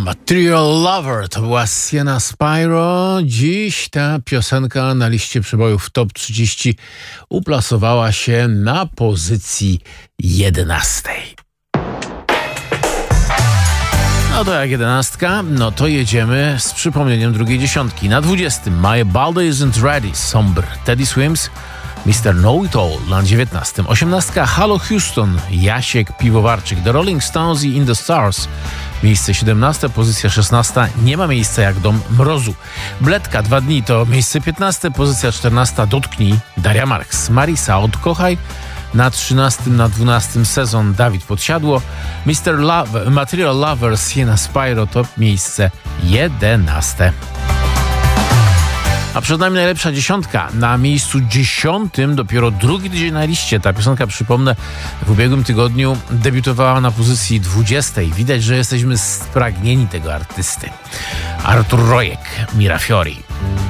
Material Lover to była Sienna Spyro. Dziś ta piosenka na liście przebojów Top 30 uplasowała się na pozycji 11. No to jak 11, no to jedziemy z przypomnieniem drugiej dziesiątki. Na 20 My Body Isn't Ready, Somber, Teddy Swims, Mr. Know It All na 19. 18 Halo Houston, Jasiek Piwowarczyk, The Rolling Stones i In the Stars. Miejsce 17, pozycja 16, Nie ma miejsca jak Dom Mrozu. Bledka, 2 dni to miejsce 15, pozycja 14, Dotknij, Daria Marks. Marisa, Odkochaj. Na 13, na 12 Sezon, Dawid Podsiadło. Material Lover, Sienna Spyro to miejsce 11. A przed nami najlepsza dziesiątka. Na miejscu 10 dopiero drugi tydzień na liście. Ta piosenka, przypomnę, w ubiegłym tygodniu debiutowała na pozycji 20. Widać, że jesteśmy spragnieni tego artysty. Artur Rojek, Mirafiori.